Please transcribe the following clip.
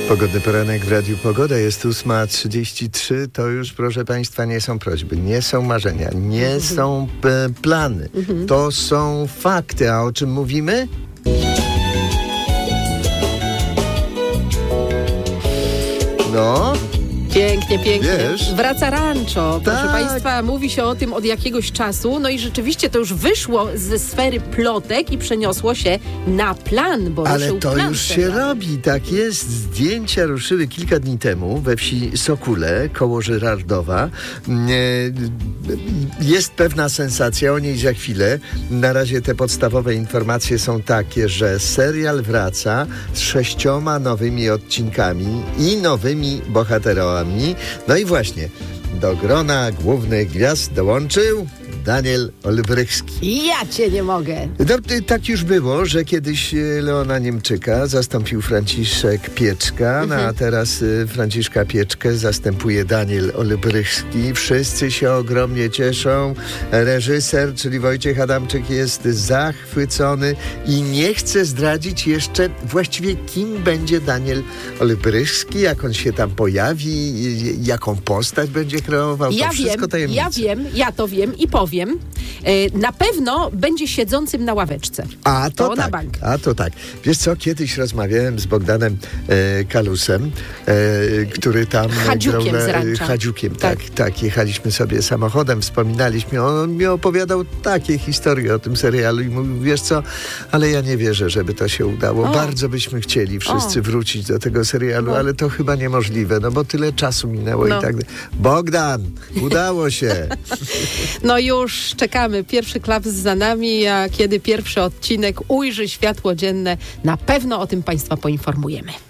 Pogodny poranek w Radiu Pogoda. Jest 8:33. To już, proszę Państwa, nie są prośby, nie są marzenia, nie są plany. To są fakty. A o czym mówimy? No... Pięknie. Wiesz? Wraca rancho. Proszę Tak. Państwa, mówi się o tym od jakiegoś czasu. No i rzeczywiście to już wyszło ze sfery plotek i przeniosło się na plan, bo Ale ruszył to plan już się serialowy. robi, tak jest. Zdjęcia ruszyły kilka dni temu we wsi Sokóle, koło Żyrardowa. Jest pewna sensacja, o niej za chwilę. Na razie te podstawowe informacje są takie, że serial wraca z 6 nowymi odcinkami i nowymi bohaterami. No i właśnie, do grona głównych gwiazd dołączył Daniel Olbrychski. Ja cię nie mogę. No, tak już było, że kiedyś Leona Niemczyka zastąpił Franciszek Pieczka, no a teraz Franciszka Pieczkę zastępuje Daniel Olbrychski. Wszyscy się ogromnie cieszą. Reżyser, czyli Wojciech Adamczyk, jest zachwycony i nie chce zdradzić jeszcze właściwie, kim będzie Daniel Olbrychski, jak on się tam pojawi, jaką postać będzie kreował. To wszystko tajemnice. Ja to wiem i powiem. Na pewno będzie siedzącym na ławeczce. To na bank. A to tak. Wiesz co, kiedyś rozmawiałem z Bogdanem Kalusem, który tam... Chadziukiem z rancza. Chadziukiem, tak. Jechaliśmy sobie samochodem, wspominaliśmy. On mi opowiadał takie historie o tym serialu i mówił, wiesz co, ale ja nie wierzę, żeby to się udało. Bardzo byśmy chcieli wszyscy wrócić do tego serialu, ale to chyba niemożliwe, no bo tyle czasu minęło i tak dalej. Bogdan, udało się. No już czekamy. Pierwszy klaps za nami, a kiedy pierwszy odcinek ujrzy światło dzienne, na pewno o tym Państwa poinformujemy.